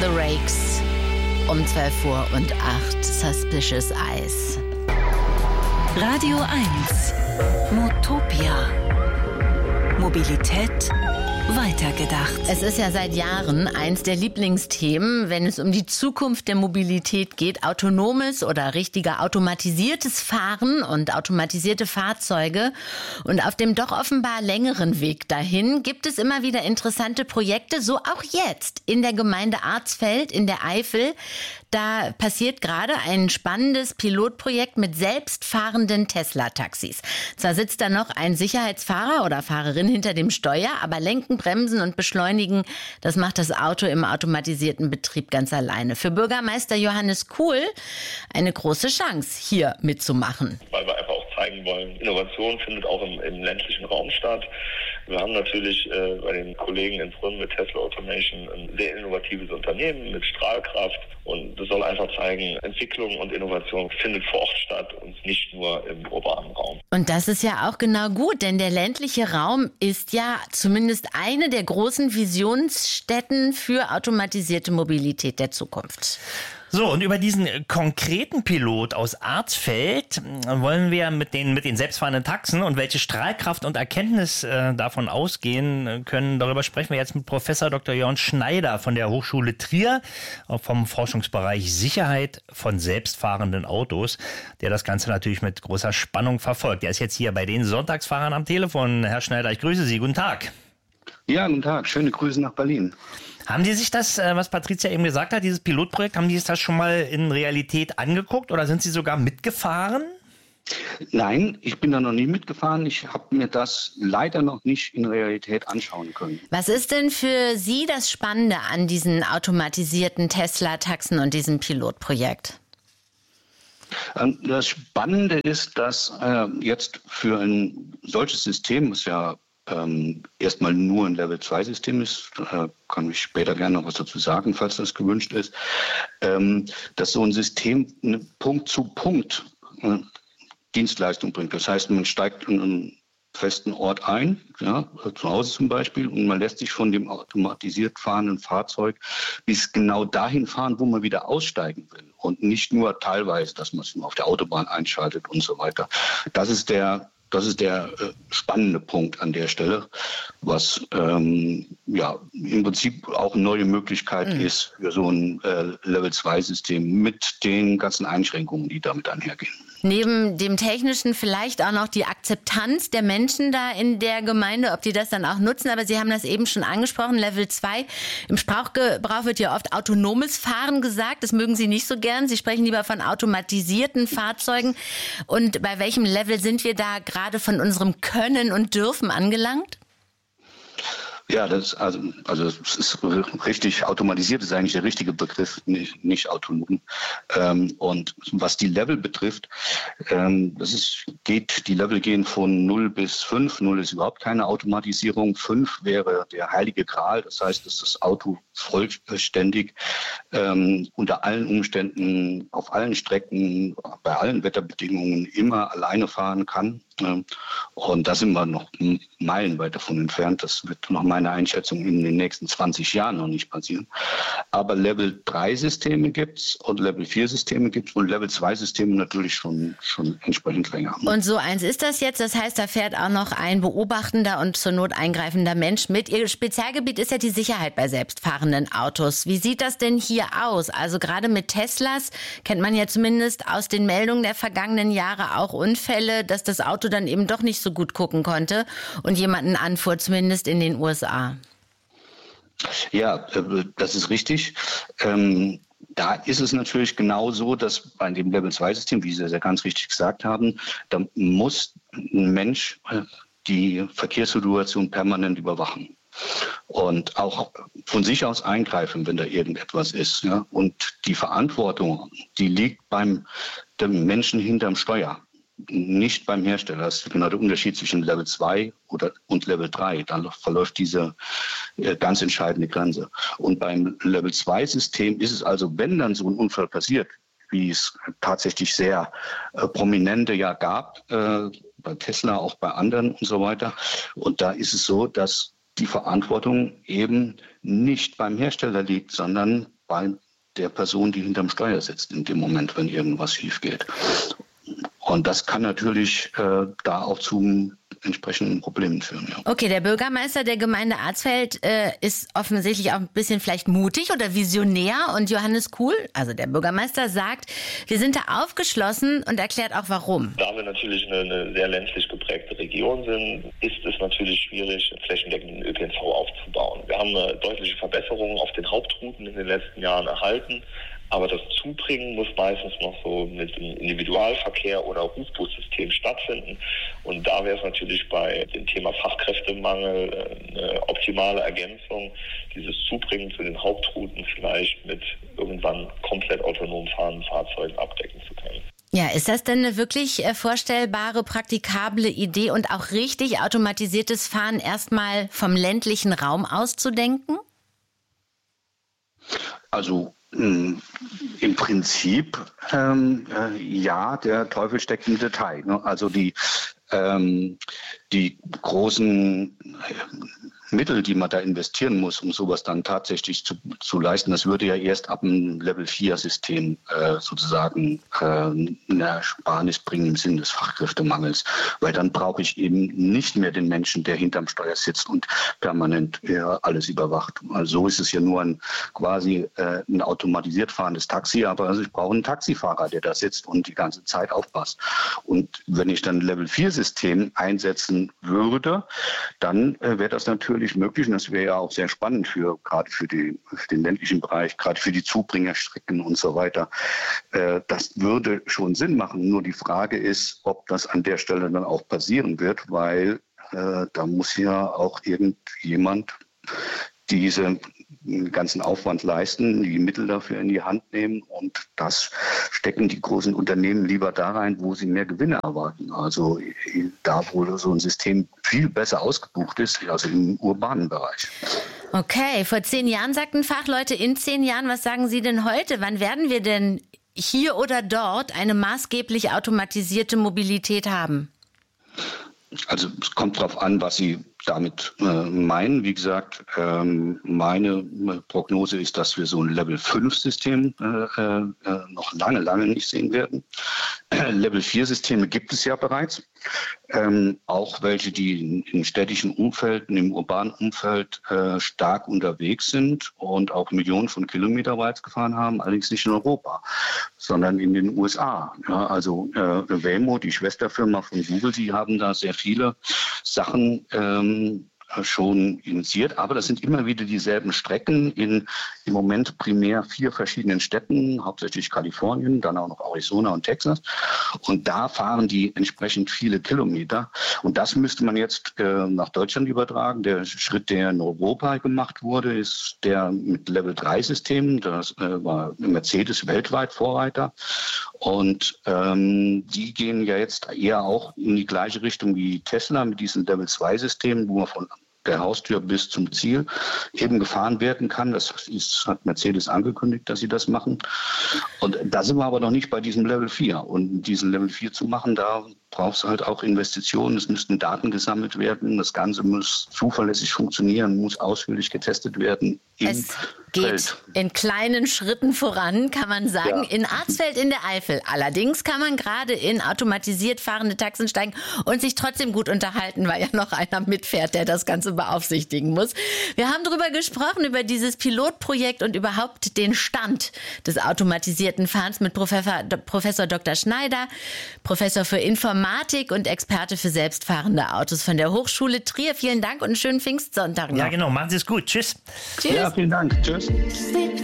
The Rakes um 12 Uhr und 8 Suspicious Eyes. Radio 1 Motopia. Mobilität weitergedacht. Es ist ja seit Jahren eins der Lieblingsthemen, wenn es um die Zukunft der Mobilität geht. Autonomes oder richtiger automatisiertes Fahren und automatisierte Fahrzeuge. Und auf dem doch offenbar längeren Weg dahin gibt es immer wieder interessante Projekte, so auch jetzt in der Gemeinde Arzfeld in der Eifel. Da passiert gerade ein spannendes Pilotprojekt mit selbstfahrenden Tesla-Taxis. Zwar sitzt da noch ein Sicherheitsfahrer oder Fahrerin hinter dem Steuer, aber lenken, bremsen und beschleunigen, das macht das Auto im automatisierten Betrieb ganz alleine. Für Bürgermeister Johannes Kuhl eine große Chance, hier mitzumachen. Weil wir einfach auch zeigen wollen, Innovation findet auch im ländlichen Raum statt. Wir haben natürlich bei den Kollegen in Brünn mit Tesla Automation ein sehr innovatives Unternehmen mit Strahlkraft. Und das soll einfach zeigen, Entwicklung und Innovation findet vor Ort statt und nicht nur im urbanen Raum. Und das ist ja auch genau gut, denn der ländliche Raum ist ja zumindest eine der großen Visionsstätten für automatisierte Mobilität der Zukunft. So, und über diesen konkreten Pilot aus Arzfeld wollen wir mit den selbstfahrenden Taxen und welche Strahlkraft und Erkenntnis davon ausgehen können. Darüber sprechen wir jetzt mit Professor Dr. Jörn Schneider von der Hochschule Trier vom Forschungsbereich Sicherheit von selbstfahrenden Autos, der das Ganze natürlich mit großer Spannung verfolgt. Er ist jetzt hier bei den Sonntagsfahrern am Telefon. Herr Schneider, ich grüße Sie. Guten Tag. Ja, guten Tag. Schöne Grüße nach Berlin. Haben Sie sich das, was Patricia eben gesagt hat, dieses Pilotprojekt, haben Sie sich das schon mal in Realität angeguckt oder sind Sie sogar mitgefahren? Nein, ich bin da noch nie mitgefahren. Ich habe mir das leider noch nicht in Realität anschauen können. Was ist denn für Sie das Spannende an diesen automatisierten Tesla-Taxen und diesem Pilotprojekt? Das Spannende ist, dass jetzt für ein solches System, was ja erstmal nur ein Level-2-System ist, kann ich später gerne noch was dazu sagen, falls das gewünscht ist, dass so ein System eine Punkt-zu-Punkt Dienstleistung bringt. Das heißt, man steigt in einen festen Ort ein, ja, zu Hause zum Beispiel, und man lässt sich von dem automatisiert fahrenden Fahrzeug bis genau dahin fahren, wo man wieder aussteigen will. Und nicht nur teilweise, dass man es auf der Autobahn einschaltet und so weiter. Das ist der spannende Punkt an der Stelle, was im Prinzip auch eine neue Möglichkeit ist für so ein Level-2-System mit den ganzen Einschränkungen, die damit einhergehen. Neben dem Technischen vielleicht auch noch die Akzeptanz der Menschen da in der Gemeinde, ob die das dann auch nutzen. Aber Sie haben das eben schon angesprochen, Level 2. Im Sprachgebrauch wird ja oft autonomes Fahren gesagt. Das mögen Sie nicht so gern. Sie sprechen lieber von automatisierten Fahrzeugen. Und bei welchem Level sind wir da gerade von unserem Können und Dürfen angelangt? Ja, das ist richtig. Automatisiert ist eigentlich der richtige Begriff, nicht autonom. Und was die Level betrifft, die Level gehen von 0 bis 5. 0 ist überhaupt keine Automatisierung. 5 wäre der heilige Gral. Das heißt, dass das Auto vollständig unter allen Umständen, auf allen Strecken, bei allen Wetterbedingungen immer alleine fahren kann. Und da sind wir noch meilenweit davon entfernt. Das wird nach meiner Einschätzung in den nächsten 20 Jahren noch nicht passieren. Aber Level-3-Systeme gibt es und Level-4-Systeme gibt es und Level-2-Systeme natürlich schon entsprechend länger. Und so eins ist das jetzt. Das heißt, da fährt auch noch ein beobachtender und zur Not eingreifender Mensch mit. Ihr Spezialgebiet ist ja die Sicherheit bei selbstfahrenden Autos. Wie sieht das denn hier aus? Also gerade mit Teslas kennt man ja zumindest aus den Meldungen der vergangenen Jahre auch Unfälle, dass das Auto dann eben doch nicht so gut gucken konnte und jemanden anfuhr, zumindest in den USA. Ja, das ist richtig. Da ist es natürlich genau so, dass bei dem Level-2-System, wie Sie ja ganz richtig gesagt haben, da muss ein Mensch die Verkehrssituation permanent überwachen. Und auch von sich aus eingreifen, wenn da irgendetwas ist. Ja? Und die Verantwortung, die liegt beim dem Menschen hinterm Steuer. Nicht beim Hersteller. Das ist genau der Unterschied zwischen Level 2 und Level 3. Da verläuft diese ganz entscheidende Grenze. Und beim Level 2 System ist es also, wenn dann so ein Unfall passiert, wie es tatsächlich sehr prominente ja gab, bei Tesla, auch bei anderen und so weiter. Und da ist es so, dass die Verantwortung eben nicht beim Hersteller liegt, sondern bei der Person, die hinterm Steuer sitzt in dem Moment, wenn irgendwas schief geht. Und das kann natürlich da auch zu entsprechenden Problemen führen. Ja. Okay, der Bürgermeister der Gemeinde Arzfeld ist offensichtlich auch ein bisschen vielleicht mutig oder visionär. Und Johannes Kuhl, also der Bürgermeister, sagt, wir sind da aufgeschlossen und erklärt auch warum. Da wir natürlich eine sehr ländlich geprägte Region sind, ist es natürlich schwierig, flächendeckenden ÖPNV aufzubauen. Wir haben eine deutliche Verbesserung auf den Hauptrouten in den letzten Jahren erhalten. Aber das Zubringen muss meistens noch so mit dem Individualverkehr oder Rufbussystem stattfinden. Und da wäre es natürlich bei dem Thema Fachkräftemangel eine optimale Ergänzung, dieses Zubringen zu den Hauptrouten vielleicht mit irgendwann komplett autonom fahrenden Fahrzeugen abdecken zu können. Ja, ist das denn eine wirklich vorstellbare, praktikable Idee und auch richtig automatisiertes Fahren erstmal vom ländlichen Raum auszudenken? Also im Prinzip ja, der Teufel steckt im Detail. Ne? Also die großen Mittel, die man da investieren muss, um sowas dann tatsächlich zu leisten, das würde ja erst ab einem Level-4-System sozusagen eine Ersparnis bringen im Sinne des Fachkräftemangels. Weil dann brauche ich eben nicht mehr den Menschen, der hinterm Steuer sitzt und permanent alles überwacht. Also so ist es ja nur quasi ein automatisiert fahrendes Taxi, aber also ich brauche einen Taxifahrer, der da sitzt und die ganze Zeit aufpasst. Und wenn ich dann ein Level-4-System einsetzen würde, dann wäre das natürlich möglich, und das wäre ja auch sehr spannend gerade für den ländlichen Bereich, gerade für die Zubringerstrecken und so weiter. Das würde schon Sinn machen. Nur die Frage ist, ob das an der Stelle dann auch passieren wird, weil da muss ja auch irgendjemand diesen ganzen Aufwand leisten, die Mittel dafür in die Hand nehmen, und das stecken die großen Unternehmen lieber da rein, wo sie mehr Gewinne erwarten. Also da, wo so ein System viel besser ausgebucht ist, also im urbanen Bereich. Okay, vor 10 Jahren sagten Fachleute, in 10 Jahren, was sagen Sie denn heute? Wann werden wir denn hier oder dort eine maßgeblich automatisierte Mobilität haben? Also es kommt darauf an, was Sie damit meinen. Wie gesagt, meine Prognose ist, dass wir so ein Level-5-System noch lange nicht sehen werden. Level-4-Systeme gibt es ja bereits. Auch welche, die im städtischen Umfeld, im urbanen Umfeld stark unterwegs sind und auch Millionen von Kilometern weit gefahren haben, allerdings nicht in Europa, sondern in den USA. Ja, also Waymo, die Schwesterfirma von Google, die haben da sehr viele Sachen schon initiiert, aber das sind immer wieder dieselben Strecken im Moment primär 4 verschiedenen Städten, hauptsächlich Kalifornien, dann auch noch Arizona und Texas, und da fahren die entsprechend viele Kilometer, und das müsste man jetzt nach Deutschland übertragen. Der Schritt, der in Europa gemacht wurde, ist der mit Level-3-Systemen, das war Mercedes weltweit Vorreiter, und die gehen ja jetzt eher auch in die gleiche Richtung wie Tesla mit diesen Level-2-Systemen, wo man von der Haustür bis zum Ziel eben gefahren werden kann. Das hat Mercedes angekündigt, dass sie das machen. Und da sind wir aber noch nicht bei diesem Level 4. Und diesen Level 4 zu machen, da braucht es halt auch Investitionen. Es müssten Daten gesammelt werden. Das Ganze muss zuverlässig funktionieren, muss ausführlich getestet werden. Es geht in kleinen Schritten voran, kann man sagen, in Arzfeld in der Eifel. Allerdings kann man gerade in automatisiert fahrende Taxen steigen und sich trotzdem gut unterhalten, weil ja noch einer mitfährt, der das Ganze beaufsichtigen muss. Wir haben darüber gesprochen, über dieses Pilotprojekt und überhaupt den Stand des automatisierten Fahrens mit Professor Dr. Schneider, Professor für Informatik und Experte für selbstfahrende Autos von der Hochschule Trier. Vielen Dank und einen schönen Pfingstsonntag noch. Ja, genau. Machen Sie es gut. Tschüss. Tschüss. Ja, vielen Dank. Tschüss.